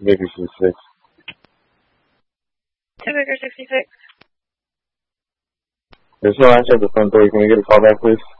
Baker 66. 2 Baker 66. There's no answer at the front door. Can we get a call back, please?